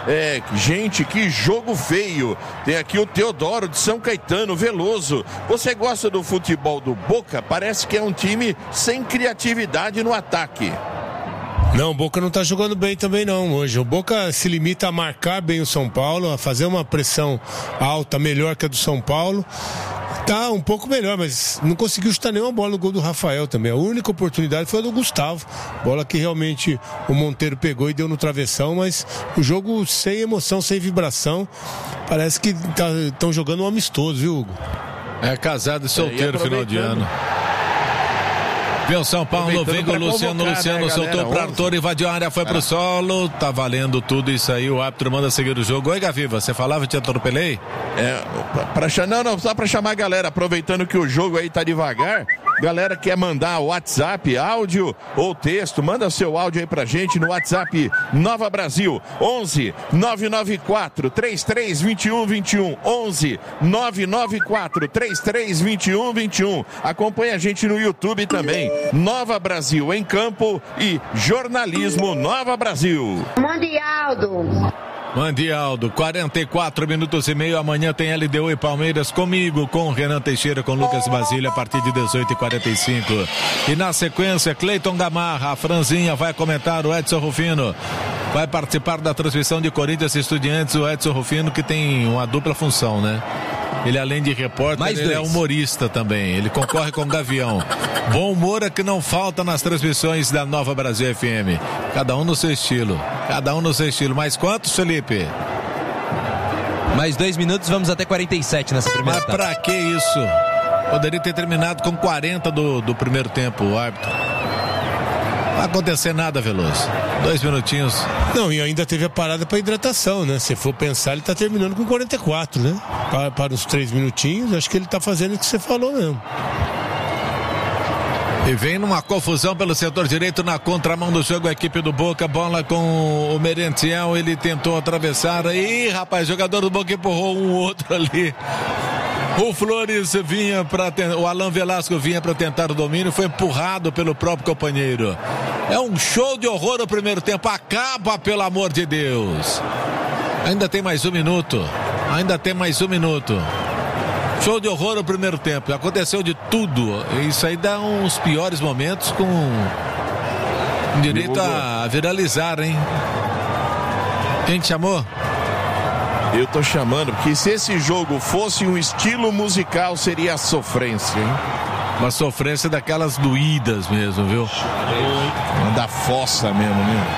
Gente, que jogo feio. Tem aqui o Teodoro de São Caetano, Veloso. Você gosta do futebol do Boca? Parece que é um time sem criatividade no ataque. Não, o Boca não está jogando bem também não hoje. O Boca se limita a marcar bem o São Paulo, a fazer uma pressão alta, melhor que a do São Paulo. Tá um pouco melhor, mas não conseguiu chutar nenhuma bola no gol do Rafael também. A única oportunidade foi a do Gustavo. Bola que realmente o Monteiro pegou e deu no travessão, mas o jogo sem emoção, sem vibração. Parece que estão jogando um amistoso, viu, Hugo? É casado e solteiro final de ano. Vem o São Paulo, vem com o Luciano, né, soltou para Arthur, invadiu a área, foi pro solo, tá valendo tudo isso aí, o árbitro manda seguir o jogo. Oi, Gaviva, você falava que te atropelei? Não, só pra chamar a galera, aproveitando que o jogo aí tá devagar, galera quer mandar WhatsApp, áudio ou texto, manda seu áudio aí pra gente no WhatsApp Nova Brasil, 11 994 33 21 21, 11 994 33 21 21. Acompanha a gente no YouTube também. Nova Brasil em campo e jornalismo Nova Brasil. Mandialdo, 44 minutos e meio. Amanhã tem LDU e Palmeiras comigo, com Renan Teixeira, com Lucas Basílio, a partir de 18h45. E na sequência, Cleiton Gamarra, a Franzinha vai comentar, o Edson Rufino vai participar da transmissão de Corinthians e Estudiantes. O Edson Rufino, que tem uma dupla função, né? Ele, além de repórter, ele é humorista também. Ele concorre com o Gavião. Bom humor é que não falta nas transmissões da Nova Brasil FM. Cada um no seu estilo. Mais quantos, Felipe? Mais 2 minutos, vamos até 47 nessa primeira etapa. Mas pra que isso? Poderia ter terminado com 40 do primeiro tempo, o árbitro. Não vai acontecer nada, Veloso. 2 minutinhos. Não, e ainda teve a parada para hidratação, né? Se for pensar, ele tá terminando com 44, né? Para os 3 minutinhos, acho que ele tá fazendo o que você falou mesmo. E vem numa confusão pelo setor direito, na contramão do jogo, a equipe do Boca, bola com o Merentiel, ele tentou atravessar, aí, rapaz, jogador do Boca empurrou um outro ali. O Flores vinha o Alan Velasco vinha para tentar o domínio, foi empurrado pelo próprio companheiro. É um show de horror o primeiro tempo, acaba, pelo amor de Deus. Ainda tem mais um minuto. Show de horror o primeiro tempo, aconteceu de tudo. Isso aí dá uns piores momentos com direito a viralizar, hein? Quem te chamou? Eu tô chamando, porque se esse jogo fosse um estilo musical, seria a sofrência, hein? Uma sofrência daquelas doídas mesmo, viu? Da fossa mesmo, né?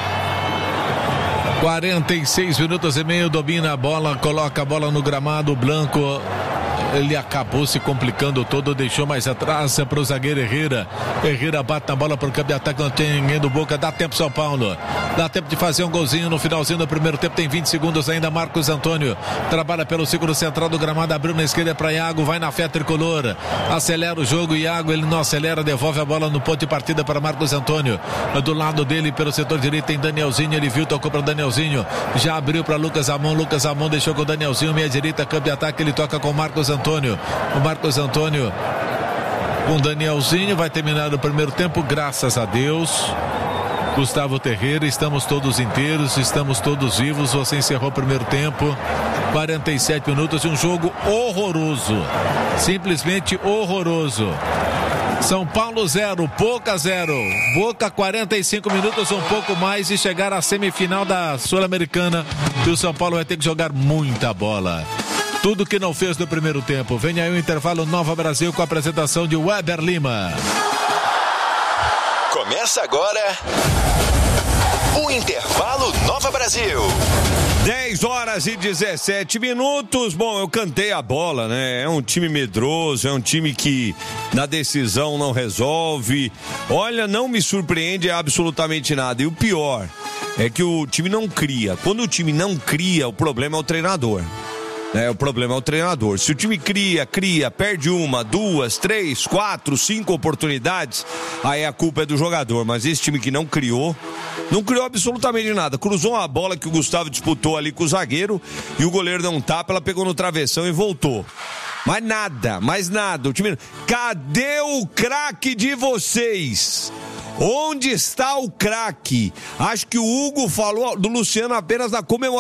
46 minutos e meio, domina a bola, coloca a bola no gramado, Blanco. Ele acabou se complicando todo, deixou mais atrás para o zagueiro Herrera. Herrera bate na bola para o campo de ataque, não tem ninguém do Boca. Dá tempo, São Paulo. Dá tempo de fazer um golzinho no finalzinho do primeiro tempo. Tem 20 segundos ainda. Marcos Antônio trabalha pelo segundo central do gramado. Abriu na esquerda para Iago. Vai na fé tricolor. Acelera o jogo. Iago, ele não acelera. Devolve a bola no ponto de partida para Marcos Antônio. Do lado dele, pelo setor direito, tem Danielzinho. Ele viu, tocou para Danielzinho. Já abriu para Lucas Amon. Lucas Amon deixou com o Danielzinho. Meia direita, campo de ataque. Ele toca com Marcos Antônio. O Marcos Antônio com o Danielzinho, vai terminar o primeiro tempo, graças a Deus. Gustavo Terreira, estamos todos inteiros, estamos todos vivos. Você encerrou o primeiro tempo, 47 minutos de um jogo horroroso, simplesmente horroroso. São Paulo 0, Boca 0. Boca 45 minutos, um pouco mais, e chegar à semifinal da Sul-Americana. E o São Paulo vai ter que jogar muita bola. Tudo que não fez no primeiro tempo. Vem aí o intervalo Nova Brasil com a apresentação de Weber Lima. Começa agora o intervalo Nova Brasil. 10h17. Bom, eu cantei a bola, né? É um time medroso, é um time que na decisão não resolve. Olha, não me surpreende absolutamente nada. E o pior é que o time não cria. Quando o time não cria, o problema é o treinador. O problema é o treinador. Se o time cria, perde 1, 2, 3, 4, 5 oportunidades, aí a culpa é do jogador. Mas esse time que não criou absolutamente nada. Cruzou uma bola que o Gustavo disputou ali com o zagueiro e o goleiro deu um tapa, ela pegou no travessão e voltou. Mais nada. O time... Cadê o craque de vocês? Onde está o craque? Acho que o Hugo falou do Luciano apenas na comemoração.